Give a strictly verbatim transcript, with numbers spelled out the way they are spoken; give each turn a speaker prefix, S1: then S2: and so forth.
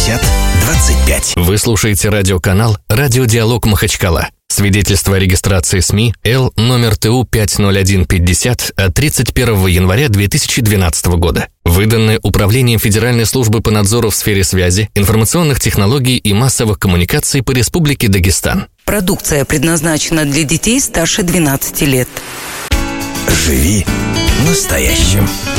S1: пятьдесят двадцать пять.
S2: Вы слушаете радиоканал «Радиодиалог Махачкала». Свидетельство о регистрации СМИ Л номер Т У пять ноль один пятьдесят от тридцать первого января две тысячи двенадцатого года. Выданное Управлением Федеральной службы по надзору в сфере связи, информационных технологий и массовых коммуникаций по Республике Дагестан.
S3: Продукция предназначена для детей старше двенадцати лет.
S1: Живи настоящим.